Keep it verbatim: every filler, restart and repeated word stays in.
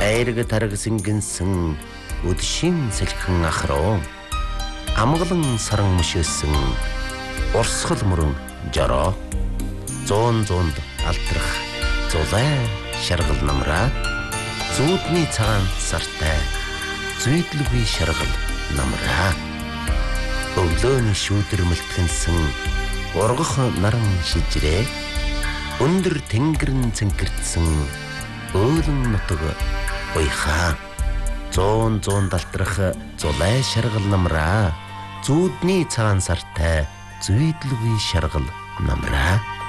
айраг тараг сингэнсэн өдшин сэлхэн ахруу амгалан саран мөшөөсөн урсгал мөрөн жороо зуун зуунд алтрах зулай шаргал намраа зүүдний цагаан сартай зүйдлгүй шаргал намраа өглөөний шүүдэр мэлтгэнсэн ургах наран шижрээ өндөр тэнгэрэн цэнкэрдсэн өөлөн нутаг уйхаа зуун зуун далтрах зулай шаргал намраа зүүдний цагаан сартай зүйдлгүй шаргал намраа